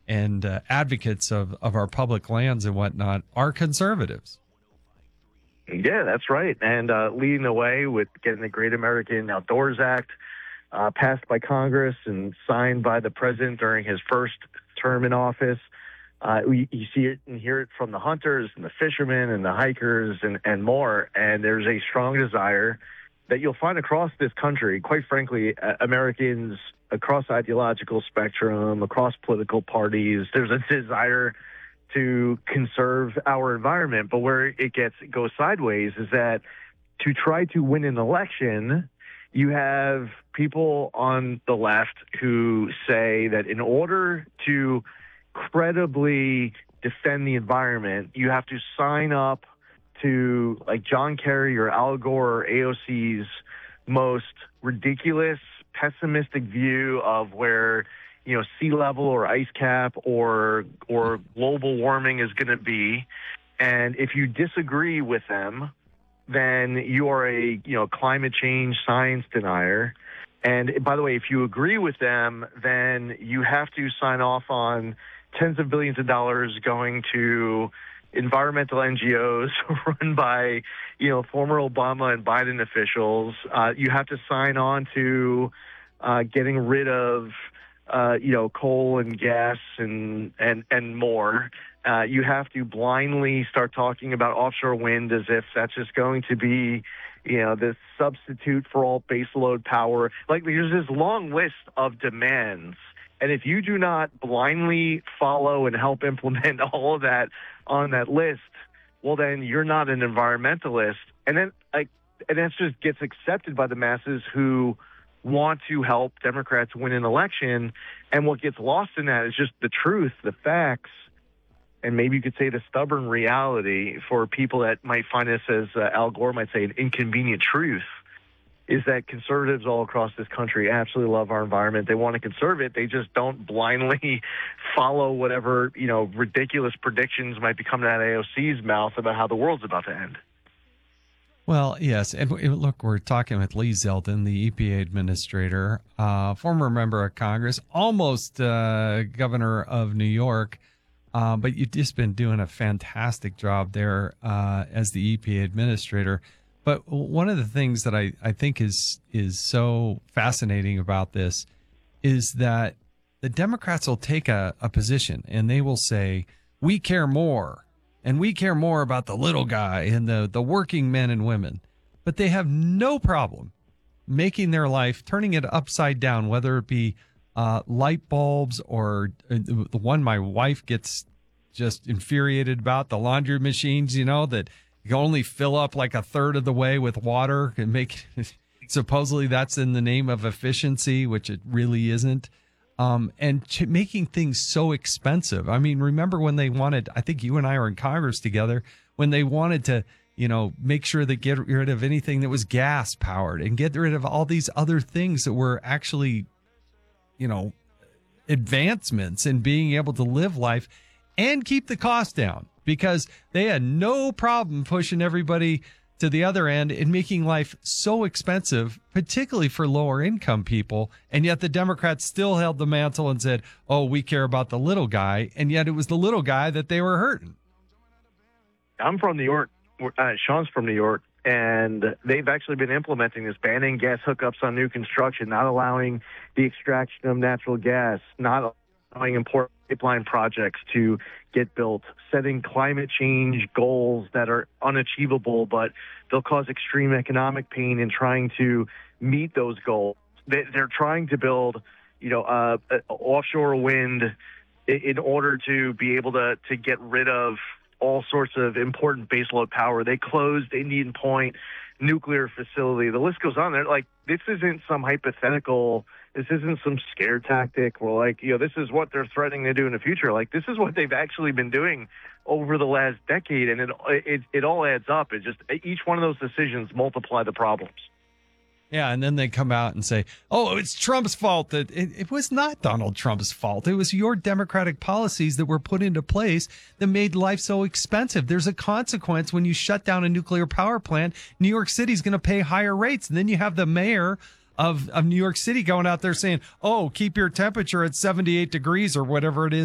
and advocates of our public lands and whatnot are conservatives. Yeah, that's right. And leading the way with getting the Great American Outdoors Act passed by Congress and signed by the president during his first term in office. You see it and hear it from the hunters and the fishermen and the hikers and more. And there's a strong desire that you'll find across this country, quite frankly, Americans across ideological spectrum, across political parties. There's a desire to conserve our environment. But where it goes sideways is that to try to win an election, you have people on the left who say that in order to credibly defend the environment, you have to sign up to like John Kerry or Al Gore or AOC's most ridiculous, pessimistic view of where, sea level or ice cap or global warming is going to be. And if you disagree with them, then you are a, climate change science denier. And by the way, if you agree with them, then you have to sign off on tens of billions of dollars going to environmental NGOs run by, former Obama and Biden officials. You have to sign on to getting rid of, coal and gas and more. You have to blindly start talking about offshore wind as if that's just going to be, the substitute for all baseload power. Like there's this long list of demands. And if you do not blindly follow and help implement all of that on that list, well, then you're not an environmentalist. And then that just gets accepted by the masses who want to help Democrats win an election. And what gets lost in that is just the truth, the facts, and maybe you could say the stubborn reality for people that might find this, as Al Gore might say, an inconvenient truth, is that conservatives all across this country absolutely love our environment. They want to conserve it. They just don't blindly follow whatever, ridiculous predictions might be coming out of AOC's mouth about how the world's about to end. Well, yes. And look, we're talking with Lee Zeldin, the EPA administrator, former member of Congress, almost governor of New York. But you've just been doing a fantastic job there as the EPA administrator. But one of the things that I think is so fascinating about this is that the Democrats will take a position and they will say, we care more, and we care more about the little guy and the working men and women. But they have no problem making their life, turning it upside down, whether it be light bulbs or the one my wife gets just infuriated about, the laundry machines, that you can only fill up like a third of the way with water and make supposedly that's in the name of efficiency, which it really isn't. And making things so expensive. I mean, remember when they wanted, I think you and I were in Congress together, when they wanted to, make sure that get rid of anything that was gas powered and get rid of all these other things that were actually, advancements in being able to live life and keep the cost down, because they had no problem pushing everybody to the other end and making life so expensive, particularly for lower income people. And yet the Democrats still held the mantle and said, oh, we care about the little guy. And yet it was the little guy that they were hurting. I'm from New York. Sean's from New York. And they've actually been implementing this, banning gas hookups on new construction, not allowing the extraction of natural gas, not allowing important pipeline projects to get built, setting climate change goals that are unachievable, but they'll cause extreme economic pain in trying to meet those goals. They're trying to build, offshore wind in order to be able to get rid of all sorts of important baseload power. They closed Indian Point nuclear facility. The list goes on. They're like, this isn't some hypothetical. This isn't some scare tactic. Or this is what they're threatening to do in the future. Like, this is what they've actually been doing over the last decade, and it all adds up. It just, each one of those decisions multiply the problems. Yeah, and then they come out and say, oh, it's Trump's fault. That it was not Donald Trump's fault. It was your Democratic policies that were put into place that made life so expensive. There's a consequence when you shut down a nuclear power plant. New York City's going to pay higher rates. And then you have the mayor of New York City going out there saying, oh, keep your temperature at 78 degrees or whatever it is